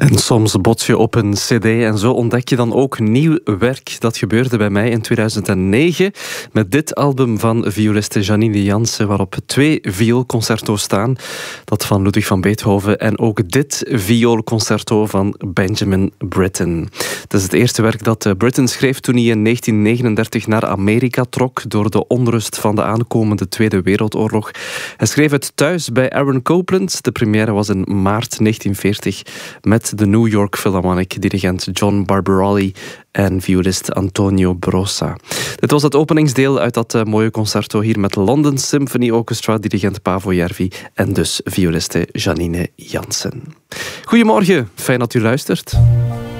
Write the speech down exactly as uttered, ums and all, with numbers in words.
En soms bots je op een cd en zo ontdek je dan ook nieuw werk. Dat gebeurde bij mij in tweeduizend negen met dit album van violiste Janine Jansen, waarop twee vioolconcerto's staan. Dat van Ludwig van Beethoven en ook dit vioolconcerto van Benjamin Britten. Het is het eerste werk dat Britten schreef toen hij in negentien negenendertig naar Amerika trok door de onrust van de aankomende Tweede Wereldoorlog. Hij schreef het thuis bij Aaron Copland. De première was in maart negentien veertig met de New York Philharmonic, dirigent John Barbarelli en violist Antonio Brossa. Dit was het openingsdeel uit dat uh, mooie concerto hier met London Symphony Orchestra, dirigent Paavo Järvi en dus violiste Janine Jansen. Goedemorgen, fijn dat u luistert.